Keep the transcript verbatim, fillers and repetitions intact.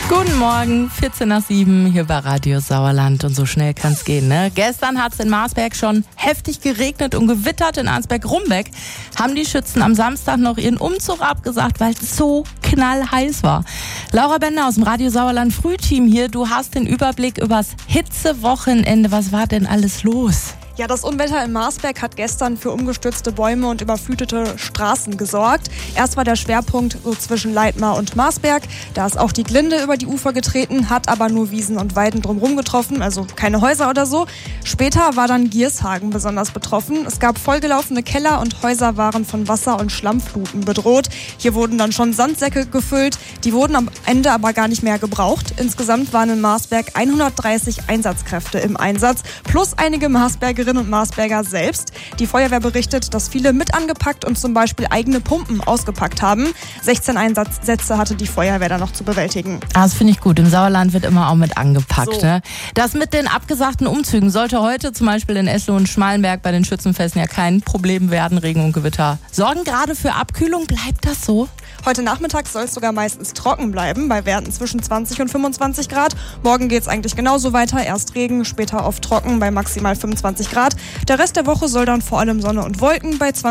Guten Morgen, vierzehn nach sieben hier bei Radio Sauerland und so schnell kann's gehen, ne? Gestern hat's in Marsberg schon heftig geregnet und gewittert. In Arnsberg-Rumbeck haben die Schützen am Samstag noch ihren Umzug abgesagt, weil es so knallheiß war. Laura Bender aus dem Radio Sauerland Frühteam hier, du hast den Überblick übers Hitzewochenende. Was war denn alles los? Ja, das Unwetter in Marsberg hat gestern für umgestürzte Bäume und überflutete Straßen gesorgt. Erst war der Schwerpunkt so zwischen Leitmar und Marsberg. Da ist auch die Glinde über die Ufer getreten, hat aber nur Wiesen und Weiden drumherum getroffen, also keine Häuser oder so. Später war dann Giershagen besonders betroffen. Es gab vollgelaufene Keller und Häuser waren von Wasser- und Schlammfluten bedroht. Hier wurden dann schon Sandsäcke gefüllt. Die wurden am Ende aber gar nicht mehr gebraucht. Insgesamt waren in Marsberg hundertdreißig Einsatzkräfte im Einsatz, plus einige Marsbergerinnen und Marsberger selbst. Die Feuerwehr berichtet, dass viele mit angepackt und zum Beispiel eigene Pumpen ausgepackt haben. sechzehn Einsatzsätze hatte die Feuerwehr dann noch zu bewältigen. Ah, das finde ich gut. Im Sauerland wird immer auch mit angepackt. So. Ne? Das mit den abgesagten Umzügen sollte heute zum Beispiel in Eslohe und Schmalenberg bei den Schützenfesten ja kein Problem werden. Regen und Gewitter sorgen gerade für Abkühlung. Bleibt das so? Heute Nachmittag soll es sogar meistens trocken bleiben, bei Werten zwischen zwanzig und fünfundzwanzig Grad. Morgen geht es eigentlich genauso weiter. Erst Regen, später oft trocken bei maximal fünfundzwanzig Grad. Der Rest der Woche soll dann vor allem Sonne und Wolken bei zwanzig